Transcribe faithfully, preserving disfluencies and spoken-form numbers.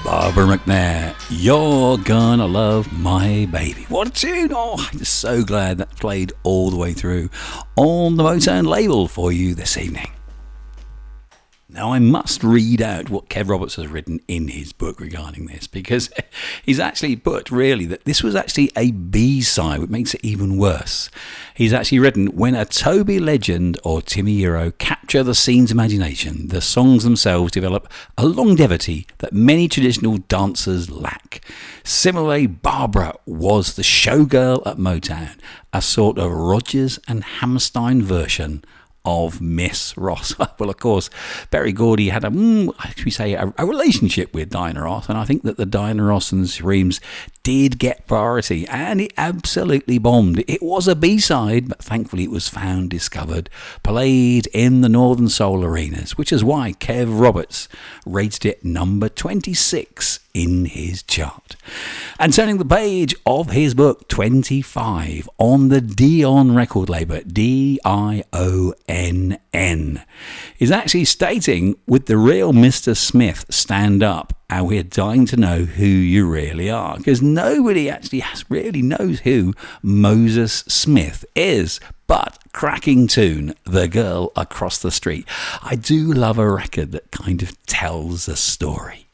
Barbara McNair, You're Gonna Love My Baby. What a tune! Oh, I'm just so glad that played all the way through on the Motown label for you this evening. Now, I must read out what Kev Roberts has written in his book regarding this, because he's actually put, really, that this was actually a B-side, which makes it even worse. He's actually written, when a Toby legend or Timmy Euro capture the scene's imagination, the songs themselves develop a longevity that many traditional dancers lack. Similarly, Barbara was the showgirl at Motown, a sort of Rodgers and Hammerstein version of Miss Ross. Well, of course, Berry Gordy had a, mm, should we say, a, a relationship with Diana Ross, and I think that the Diana Ross and the Supremes did get priority, and it absolutely bombed. It was a B-side, but thankfully it was found, discovered, played in the Northern Soul arenas, which is why Kev Roberts rated it number twenty-six in his chart. And turning the page of his book, twenty-five, on the Dion record label, D I O N N, is actually stating, with the real Mister Smith, stand up, and we're dying to know who you really are, because nobody actually has, really knows who Moses Smith is. But cracking tune, The Girl Across the Street. I do love a record that kind of tells a story.